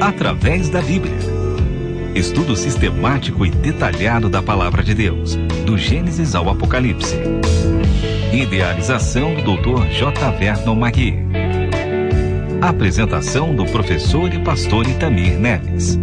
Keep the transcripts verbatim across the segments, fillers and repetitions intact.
através da Bíblia. Estudo sistemático e detalhado da Palavra de Deus, do Gênesis ao Apocalipse. Idealização do doutor J. Vernon Magui. Apresentação do professor e pastor Itamir Neves.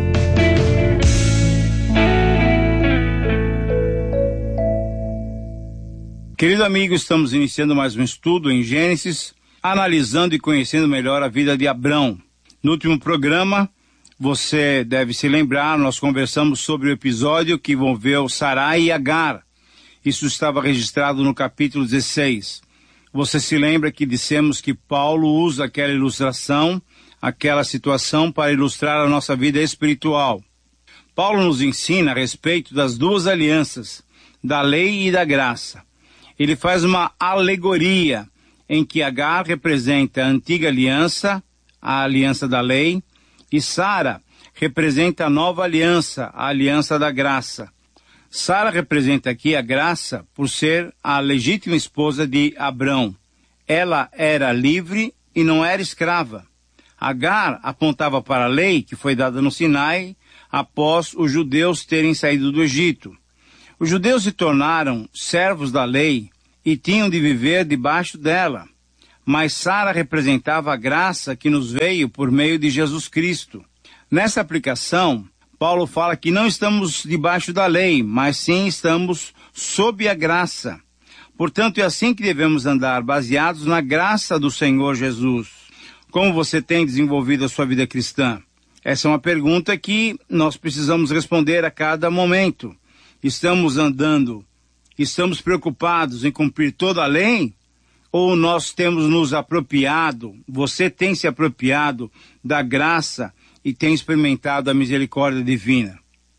Querido amigo, estamos iniciando mais um estudo em Gênesis, analisando e conhecendo melhor a vida de Abrão. No último programa, você deve se lembrar, nós conversamos sobre o episódio que envolveu Sarai e Agar. Isso estava registrado no capítulo dezesseis. Você se lembra que dissemos que Paulo usa aquela ilustração, aquela situação para ilustrar a nossa vida espiritual. Paulo nos ensina a respeito das duas alianças, da lei e da graça. Ele faz uma alegoria em que Agar representa a antiga aliança, a aliança da lei, e Sara representa a nova aliança, a aliança da graça. Sara representa aqui a graça por ser a legítima esposa de Abrão. Ela era livre e não era escrava. Agar apontava para a lei que foi dada no Sinai após os judeus terem saído do Egito. Os judeus se tornaram servos da lei e tinham de viver debaixo dela. Mas Sara representava a graça que nos veio por meio de Jesus Cristo. Nessa aplicação, Paulo fala que não estamos debaixo da lei, mas sim estamos sob a graça. Portanto, é assim que devemos andar, baseados na graça do Senhor Jesus. Como você tem desenvolvido a sua vida cristã? Essa é uma pergunta que nós precisamos responder a cada momento. Estamos andando, estamos preocupados em cumprir toda a lei? Ou nós temos nos apropriado, você tem se apropriado da graça e tem experimentado a misericórdia divina?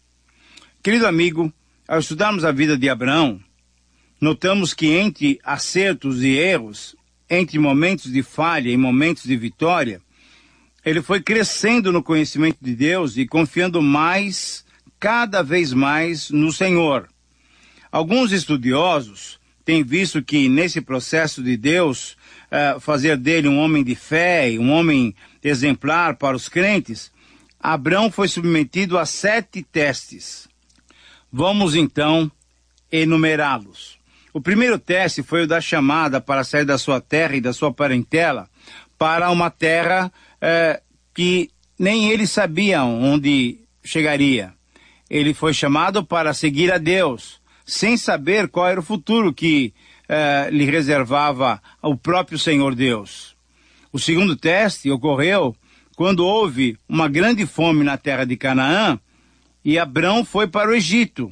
Querido amigo, ao estudarmos a vida de Abraão, notamos que entre acertos e erros, entre momentos de falha e momentos de vitória, ele foi crescendo no conhecimento de Deus e confiando mais, cada vez mais, no Senhor. Alguns estudiosos têm visto que nesse processo de Deus uh, fazer dele um homem de fé e um homem exemplar para os crentes, Abrão foi submetido a sete testes. Vamos então enumerá-los. O primeiro teste foi o da chamada para sair da sua terra e da sua parentela para uma terra uh, que nem ele sabia onde chegaria. Ele foi chamado para seguir a Deus, sem saber qual era o futuro que eh, lhe reservava o próprio Senhor Deus. O segundo teste ocorreu quando houve uma grande fome na terra de Canaã e Abrão foi para o Egito.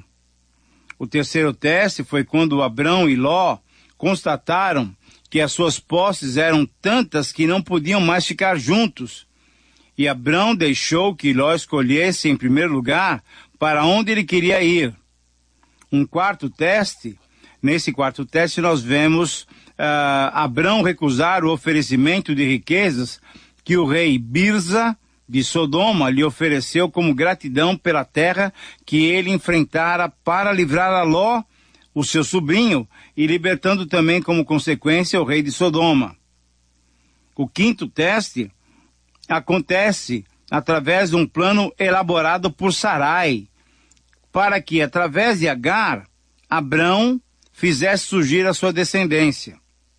O terceiro teste foi quando Abrão e Ló constataram que as suas posses eram tantas que não podiam mais ficar juntos. E Abrão deixou que Ló escolhesse em primeiro lugar para onde ele queria ir. Um quarto teste, nesse quarto teste nós vemos uh, Abrão recusar o oferecimento de riquezas que o rei Birza de Sodoma lhe ofereceu como gratidão pela terra que ele enfrentara para livrar a Ló, o seu sobrinho, e libertando também como consequência o rei de Sodoma. O quinto teste acontece através de um plano elaborado por Sarai, para que, através de Agar, Abrão fizesse surgir a sua descendência.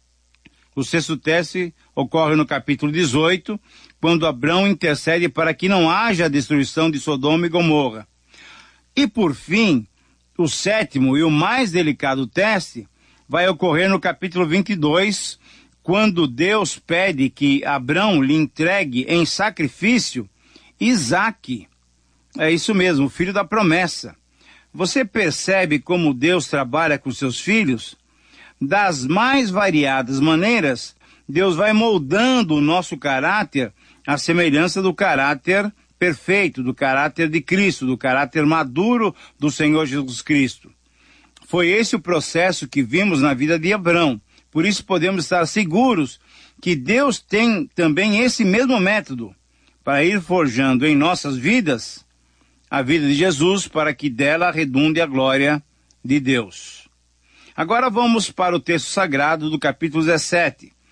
O sexto teste ocorre no capítulo dezoito, quando Abrão intercede para que não haja a destruição de Sodoma e Gomorra. E, por fim, o sétimo e o mais delicado teste vai ocorrer no capítulo vinte e dois, quando Deus pede que Abrão lhe entregue em sacrifício Isaque. É isso mesmo, o filho da promessa. Você percebe como Deus trabalha com seus filhos? Das mais variadas maneiras, Deus vai moldando o nosso caráter à semelhança do caráter perfeito, do caráter de Cristo, do caráter maduro do Senhor Jesus Cristo. Foi esse o processo que vimos na vida de Abrão. Por isso podemos estar seguros que Deus tem também esse mesmo método para ir forjando em nossas vidas a vida de Jesus, para que dela redunde a glória de Deus. Agora vamos para o texto sagrado do capítulo dezessete.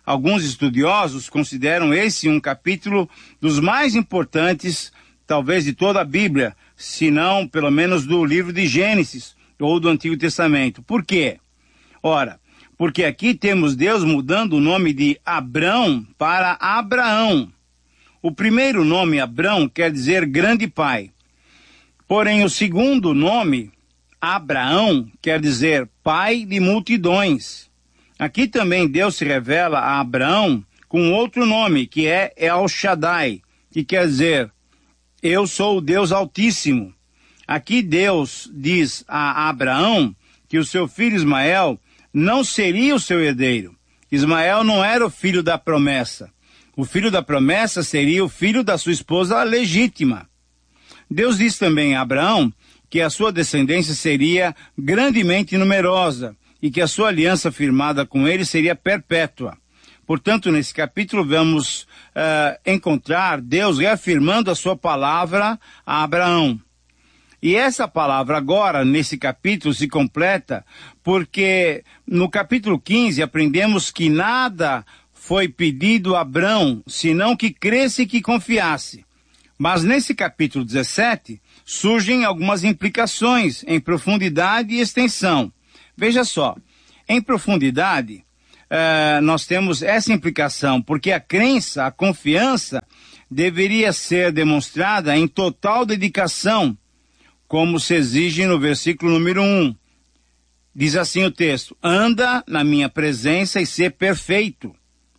alguns estudiosos consideram esse um capítulo dos mais importantes, talvez de toda a Bíblia, se não, pelo menos, do livro de Gênesis, ou do Antigo Testamento. Por quê? Ora, porque aqui temos Deus mudando o nome de Abrão para Abraão. O primeiro nome, Abrão, quer dizer grande pai. Porém, o segundo nome, Abraão, quer dizer pai de multidões. Aqui também Deus se revela a Abraão com outro nome, que é El Shaddai, que quer dizer, eu sou o Deus Altíssimo. Aqui Deus diz a Abraão que o seu filho Ismael não seria o seu herdeiro. Ismael não era o filho da promessa. O filho da promessa seria o filho da sua esposa legítima. Deus diz também a Abraão que a sua descendência seria grandemente numerosa e que a sua aliança firmada com ele seria perpétua. Portanto, nesse capítulo vamos uh, encontrar Deus reafirmando a sua palavra a Abraão. E essa palavra agora, nesse capítulo, se completa porque no capítulo quinze aprendemos que nada foi pedido a Abrão, senão que cresce e que confiasse. Mas nesse capítulo dezessete, surgem algumas implicações em profundidade e extensão. Veja só, em profundidade, uh, nós temos essa implicação, porque a crença, a confiança, deveria ser demonstrada em total dedicação, como se exige no versículo número um. Diz assim o texto, anda na minha presença e ser perfeito.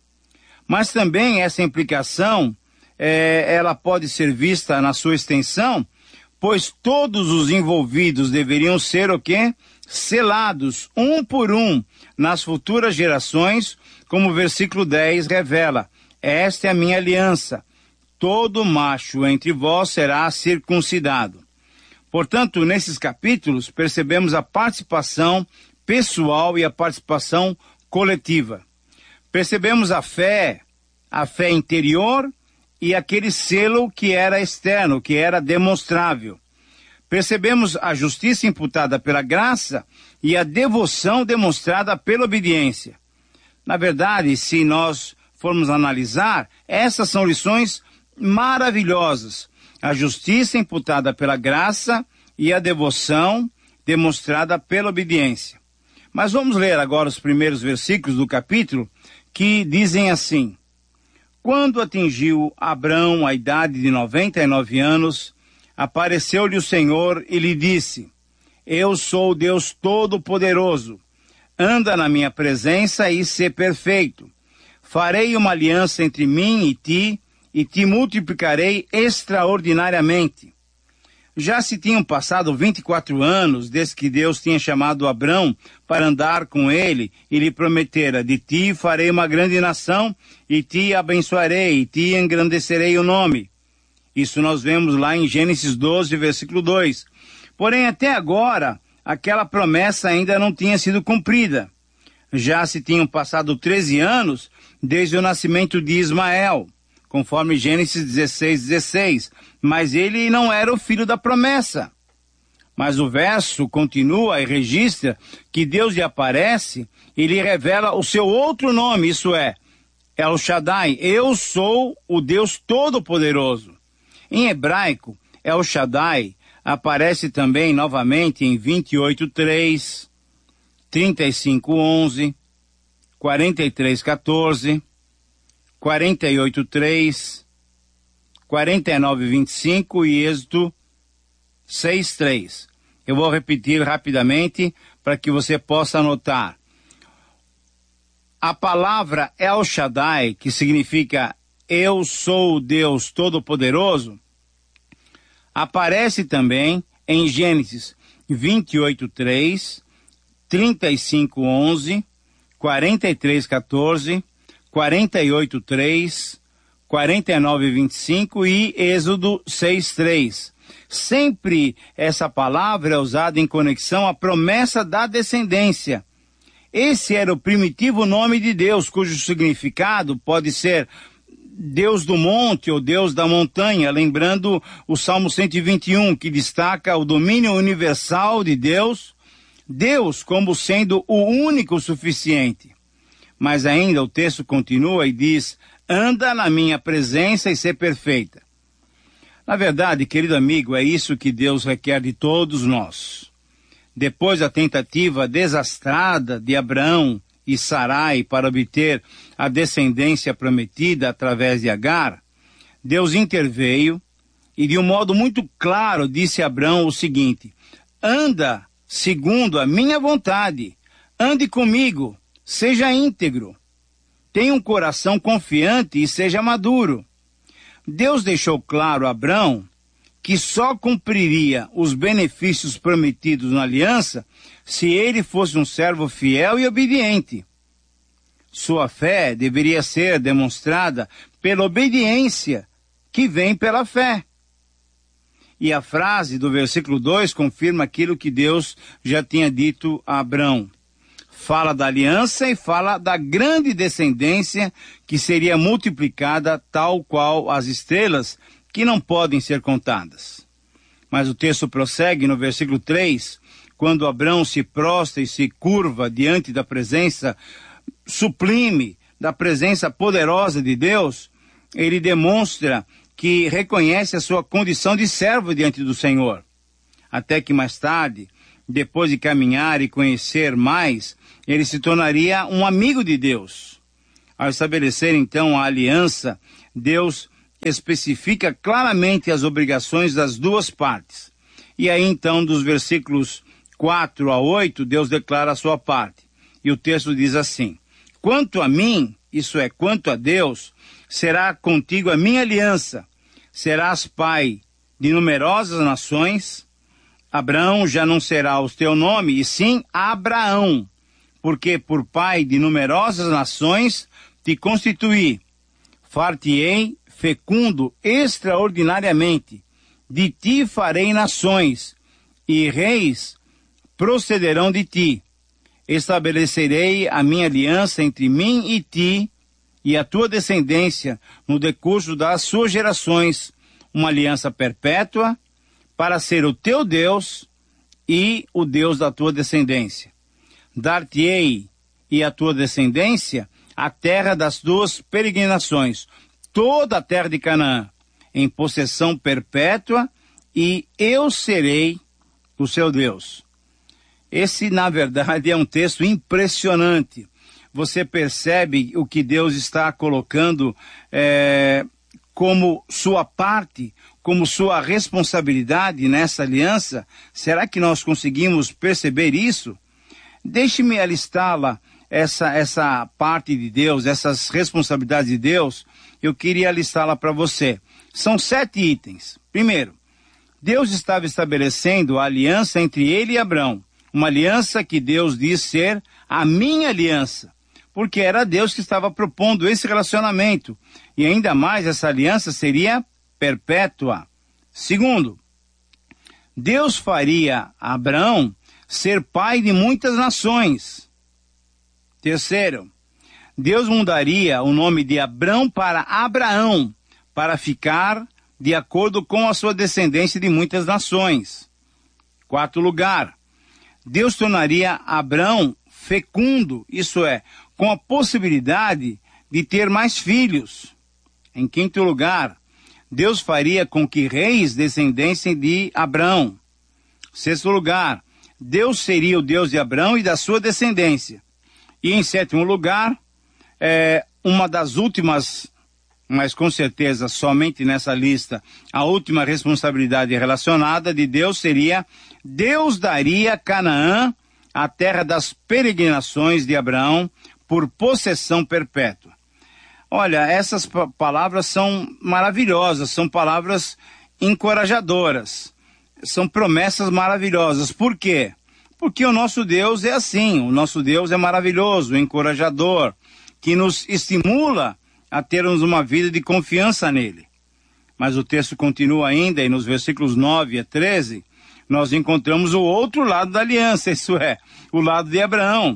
Mas também essa implicação, é, ela pode ser vista na sua extensão, pois todos os envolvidos deveriam ser o quê? Selados, um por um, nas futuras gerações, como o versículo dez revela. Esta é a minha aliança. Todo macho entre vós será circuncidado. Portanto, nesses capítulos, percebemos a participação pessoal e a participação coletiva. Percebemos a fé, a fé interior e aquele selo que era externo, que era demonstrável. Percebemos a justiça imputada pela graça e a devoção demonstrada pela obediência. Na verdade, se nós formos analisar, essas são lições maravilhosas. A justiça imputada pela graça e a devoção demonstrada pela obediência. Mas vamos ler agora os primeiros versículos do capítulo, que dizem assim: Quando atingiu Abrão a idade de noventa e nove anos, apareceu-lhe o Senhor e lhe disse, Eu sou o Deus Todo-Poderoso, anda na minha presença e sê perfeito. Farei uma aliança entre mim e ti, e te multiplicarei extraordinariamente. Já se tinham passado vinte e quatro anos desde que Deus tinha chamado Abrão para andar com ele e lhe prometera, de ti farei uma grande nação e te abençoarei e te engrandecerei o nome. Isso nós vemos lá em Gênesis doze, versículo dois. Porém, até agora, aquela promessa ainda não tinha sido cumprida. Já se tinham passado treze anos desde o nascimento de Ismael, conforme Gênesis dezesseis, dezesseis, mas ele não era o filho da promessa. Mas o verso continua e registra que Deus lhe aparece e lhe revela o seu outro nome, isso é, El Shaddai, eu sou o Deus Todo-Poderoso. Em hebraico, El Shaddai aparece também novamente em vinte e oito, três, trinta e cinco, onze, quarenta e três, quatorze, quarenta e oito, três, quarenta e nove, vinte e cinco e Êxodo seis, três. Eu vou repetir rapidamente para que você possa anotar. A palavra El Shaddai, que significa Eu sou o Deus Todo-Poderoso, aparece também em Gênesis vinte e oito, três, trinta e cinco, onze, quarenta e três, quatorze, quarenta e oito, três, quarenta e nove, vinte e cinco e Êxodo seis, três. Sempre essa palavra é usada em conexão à promessa da descendência. Esse era o primitivo nome de Deus, cujo significado pode ser Deus do monte ou Deus da montanha, lembrando o Salmo cento e vinte e um, que destaca o domínio universal de Deus, Deus como sendo o único suficiente. Mas ainda o texto continua e diz, anda na minha presença e ser perfeita. Na verdade, querido amigo, é isso que Deus requer de todos nós. Depois da tentativa desastrada de Abraão e Sarai para obter a descendência prometida através de Agar, Deus interveio e de um modo muito claro disse a Abraão o seguinte, anda segundo a minha vontade, ande comigo, seja íntegro, tenha um coração confiante e seja maduro. Deus deixou claro a Abraão que só cumpriria os benefícios prometidos na aliança se ele fosse um servo fiel e obediente. Sua fé deveria ser demonstrada pela obediência que vem pela fé. E a frase do versículo dois confirma aquilo que Deus já tinha dito a Abraão. Fala da aliança e fala da grande descendência que seria multiplicada tal qual as estrelas que não podem ser contadas. Mas o texto prossegue no versículo três, quando Abraão se prostra e se curva diante da presença sublime, da presença poderosa de Deus, ele demonstra que reconhece a sua condição de servo diante do Senhor. Até que mais tarde, depois de caminhar e conhecer mais, ele se tornaria um amigo de Deus. Ao estabelecer então a aliança, Deus especifica claramente as obrigações das duas partes. E aí então, dos versículos quatro a oito, Deus declara a sua parte. E o texto diz assim, quanto a mim, isso é, quanto a Deus, será contigo a minha aliança, serás pai de numerosas nações, Abraão já não será o teu nome, e sim Abraão, porque por pai de numerosas nações te constituí, far-te-ei fecundo extraordinariamente, de ti farei nações, e reis procederão de ti. Estabelecerei a minha aliança entre mim e ti, e a tua descendência, no decurso das suas gerações, uma aliança perpétua, para ser o teu Deus e o Deus da tua descendência. Dar-te-ei e a tua descendência a terra das tuas peregrinações, toda a terra de Canaã, em possessão perpétua, e eu serei o seu Deus. Esse, na verdade, é um texto impressionante. Você percebe o que Deus está colocando é, como sua parte, como sua responsabilidade nessa aliança? Será que nós conseguimos perceber isso? Deixe-me alistá-la, essa, essa parte de Deus, essas responsabilidades de Deus, eu queria alistá-la para você. São sete itens. Primeiro, Deus estava estabelecendo a aliança entre ele e Abraão, uma aliança que Deus diz ser a minha aliança, porque era Deus que estava propondo esse relacionamento, e ainda mais essa aliança seria perpétua. Segundo, Deus faria Abraão ser pai de muitas nações. Terceiro, Deus mudaria o nome de Abrão para Abraão, para ficar de acordo com a sua descendência de muitas nações. Quarto lugar, Deus tornaria Abrão fecundo, isso é, com a possibilidade de ter mais filhos. Em quinto lugar, Deus faria com que reis descendessem de Abrão. Sexto lugar, Deus seria o Deus de Abrão e da sua descendência. E em sétimo lugar, é, uma das últimas, mas com certeza somente nessa lista, a última responsabilidade relacionada de Deus seria, Deus daria Canaã, a terra das peregrinações de Abraão, por possessão perpétua. Olha, essas pa- palavras são maravilhosas, são palavras encorajadoras, são promessas maravilhosas. Por quê? Porque o nosso Deus é assim, o nosso Deus é maravilhoso, encorajador, que nos estimula a termos uma vida de confiança nele. Mas o texto continua ainda, e nos versículos nove a treze, nós encontramos o outro lado da aliança, isso é, o lado de Abraão.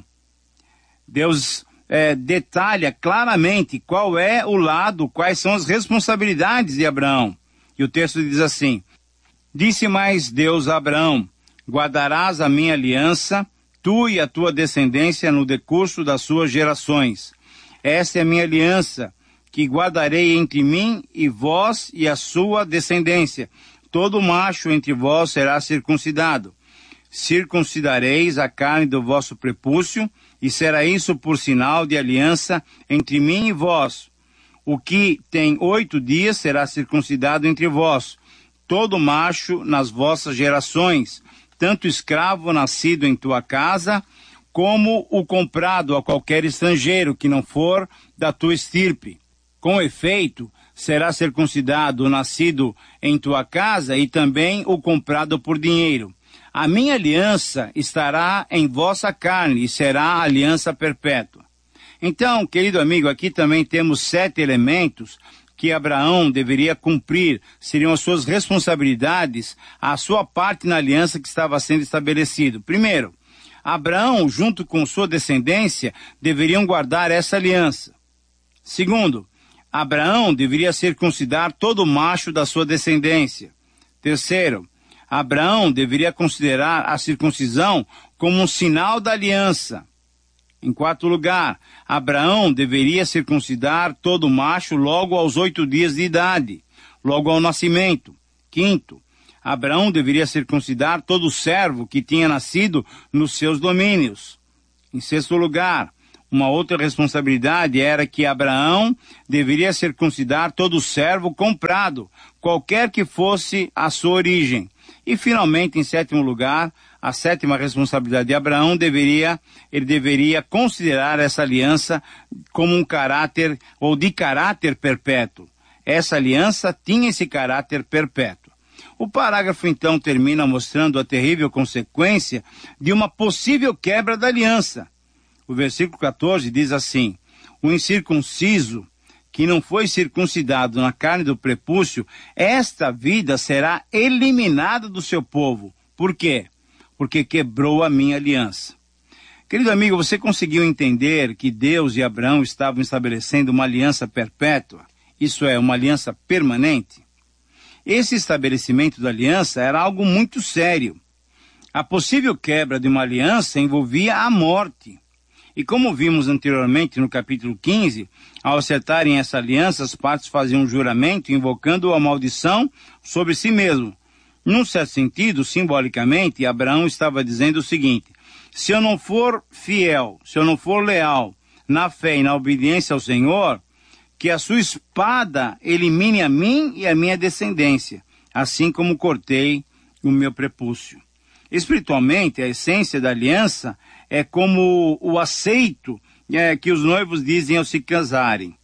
Deus é, detalha claramente qual é o lado, quais são as responsabilidades de Abraão. E o texto diz assim, disse mais Deus a Abraão, guardarás a minha aliança, tu e a tua descendência no decurso das suas gerações. Esta é a minha aliança, que guardarei entre mim e vós e a sua descendência. Todo macho entre vós será circuncidado. Circuncidareis a carne do vosso prepúcio, e será isso por sinal de aliança entre mim e vós. O que tem oito dias será circuncidado entre vós. Todo macho nas vossas gerações, tanto escravo nascido em tua casa, como o comprado a qualquer estrangeiro que não for da tua estirpe. Com efeito, será circuncidado o nascido em tua casa e também o comprado por dinheiro. A minha aliança estará em vossa carne e será aliança perpétua. Então, querido amigo, aqui também temos sete elementos que Abraão deveria cumprir, seriam as suas responsabilidades, a sua parte na aliança que estava sendo estabelecida. Primeiro, Abraão, junto com sua descendência, deveriam guardar essa aliança. Segundo, Abraão deveria circuncidar todo macho da sua descendência. Terceiro, Abraão deveria considerar a circuncisão como um sinal da aliança. Em quarto lugar, Abraão deveria circuncidar todo macho logo aos oito dias de idade, logo ao nascimento. Quinto, Abraão deveria circuncidar todo servo que tinha nascido nos seus domínios. Em sexto lugar, uma outra responsabilidade era que Abraão deveria circuncidar todo servo comprado, qualquer que fosse a sua origem. E finalmente, em sétimo lugar, a sétima responsabilidade de Abraão deveria, ele deveria considerar essa aliança como um caráter, ou de caráter perpétuo. Essa aliança tinha esse caráter perpétuo. O parágrafo então termina mostrando a terrível consequência de uma possível quebra da aliança. O versículo quatorze diz assim: o incircunciso que não foi circuncidado na carne do prepúcio, esta vida será eliminada do seu povo. Por quê? Porque quebrou a minha aliança. Querido amigo, você conseguiu entender que Deus e Abraão estavam estabelecendo uma aliança perpétua? Isso é, uma aliança permanente? Esse estabelecimento da aliança era algo muito sério. A possível quebra de uma aliança envolvia a morte. E como vimos anteriormente no capítulo quinze, ao acertarem essa aliança, as partes faziam um juramento invocando a maldição sobre si mesmo. Num certo sentido, simbolicamente, Abraão estava dizendo o seguinte: se eu não for fiel, se eu não for leal na fé e na obediência ao Senhor, que a sua espada elimine a mim e a minha descendência, assim como cortei o meu prepúcio. Espiritualmente, a essência da aliança é como o aceito é, que os noivos dizem ao se casarem.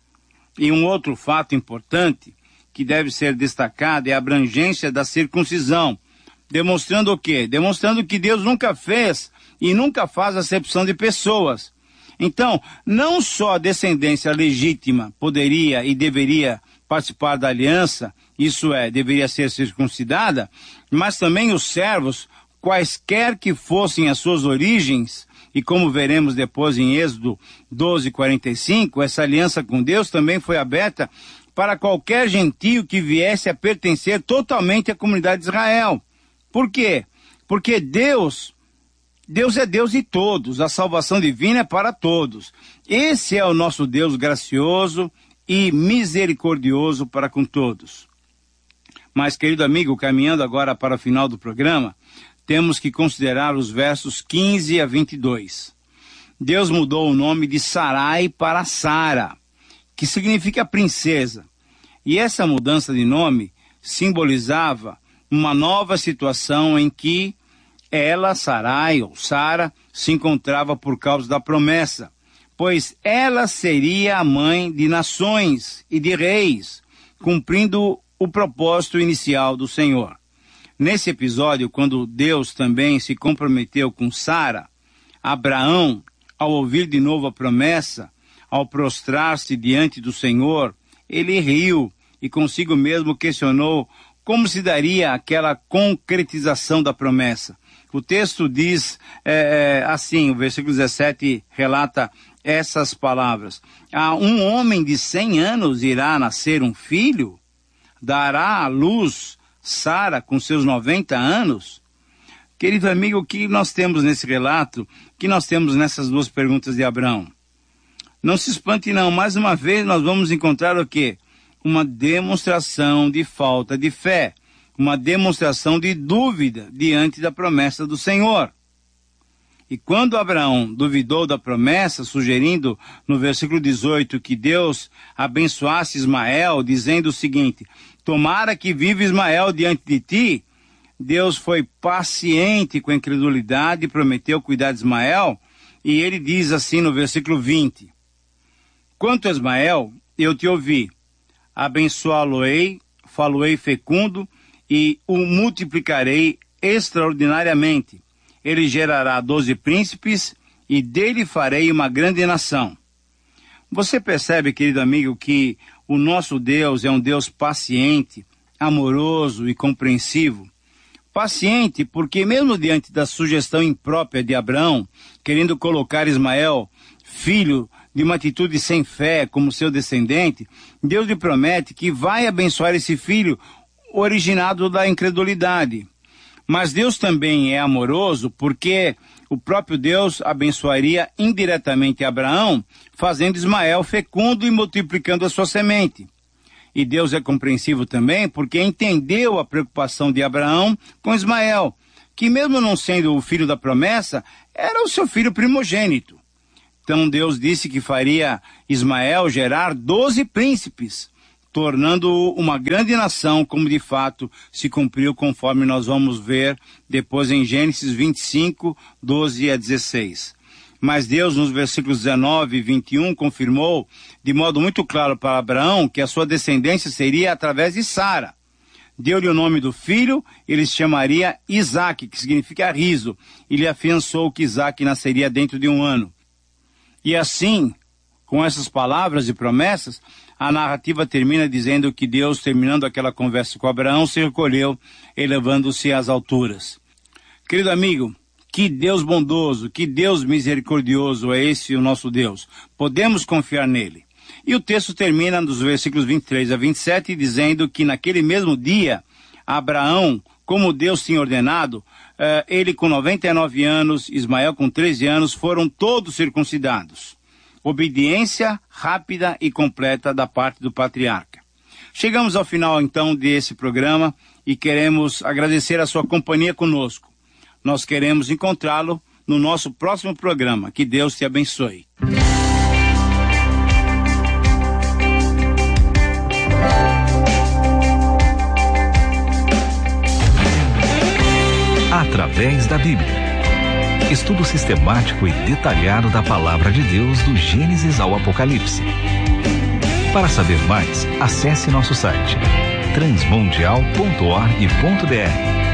E um outro fato importante que deve ser destacado é a abrangência da circuncisão, demonstrando o quê? Demonstrando que Deus nunca fez e nunca faz acepção de pessoas. Então, não só a descendência legítima poderia e deveria participar da aliança, isso é, deveria ser circuncidada, mas também os servos, quaisquer que fossem as suas origens, e como veremos depois em Êxodo doze, quarenta e cinco, essa aliança com Deus também foi aberta para qualquer gentio que viesse a pertencer totalmente à comunidade de Israel. Por quê? Porque Deus, Deus é Deus de todos, a salvação divina é para todos. Esse é o nosso Deus gracioso e misericordioso para com todos. Mas, querido amigo, caminhando agora para o final do programa, temos que considerar os versos quinze a vinte e dois. Deus mudou o nome de Sarai para Sara, que significa princesa. E essa mudança de nome simbolizava uma nova situação em que ela, Sarai ou Sara, se encontrava por causa da promessa, pois ela seria a mãe de nações e de reis, cumprindo o propósito inicial do Senhor. Nesse episódio, quando Deus também se comprometeu com Sara, Abraão, ao ouvir de novo a promessa, ao prostrar-se diante do Senhor, ele riu e consigo mesmo questionou como se daria aquela concretização da promessa. O texto diz é, assim, o versículo dezessete relata essas palavras: a um homem de cem anos irá nascer um filho? Dará à luz Sara com seus noventa anos? Querido amigo, o que nós temos nesse relato, o que nós temos nessas duas perguntas de Abraão? Não se espante não, mais uma vez nós vamos encontrar o quê? Uma demonstração de falta de fé, uma demonstração de dúvida diante da promessa do Senhor. E quando Abraão duvidou da promessa, sugerindo no versículo dezoito que Deus abençoasse Ismael, dizendo o seguinte: tomara que viva Ismael diante de ti, Deus foi paciente com a incredulidade e prometeu cuidar de Ismael, e ele diz assim no versículo vinte: quanto a Ismael, eu te ouvi, abençoá-lo-ei, falo-ei fecundo, e o multiplicarei extraordinariamente. Ele gerará doze príncipes, e dele farei uma grande nação. Você percebe, querido amigo, que o nosso Deus é um Deus paciente, amoroso e compreensivo. Paciente porque mesmo diante da sugestão imprópria de Abraão, querendo colocar Ismael, filho de uma atitude sem fé, como seu descendente, Deus lhe promete que vai abençoar esse filho originado da incredulidade. Mas Deus também é amoroso porque o próprio Deus abençoaria indiretamente Abraão, fazendo Ismael fecundo e multiplicando a sua semente. E Deus é compreensivo também porque entendeu a preocupação de Abraão com Ismael, que mesmo não sendo o filho da promessa, era o seu filho primogênito. Então Deus disse que faria Ismael gerar doze príncipes, tornando-o uma grande nação, como de fato se cumpriu, conforme nós vamos ver depois em Gênesis vinte e cinco, doze a dezesseis. Mas Deus, nos versículos dezenove e vinte e um, confirmou de modo muito claro para Abraão que a sua descendência seria através de Sara. Deu-lhe o nome do filho, ele se chamaria Isaque, que significa riso, e lhe afiançou que Isaque nasceria dentro de um ano. E assim, com essas palavras e promessas, a narrativa termina dizendo que Deus, terminando aquela conversa com Abraão, se recolheu, elevando-se às alturas. Querido amigo, que Deus bondoso, que Deus misericordioso é esse o nosso Deus. Podemos confiar nele. E o texto termina nos versículos vinte e três a vinte e sete, dizendo que naquele mesmo dia, Abraão, como Deus tinha ordenado, eh, ele com noventa e nove anos, Ismael com treze anos, foram todos circuncidados. Obediência rápida e completa da parte do patriarca. Chegamos ao final então desse programa e queremos agradecer a sua companhia conosco. Nós queremos encontrá-lo no nosso próximo programa. Que Deus te abençoe. Através da Bíblia. Estudo sistemático e detalhado da Palavra de Deus do Gênesis ao Apocalipse. Para saber mais, acesse nosso site transmundial ponto org ponto br.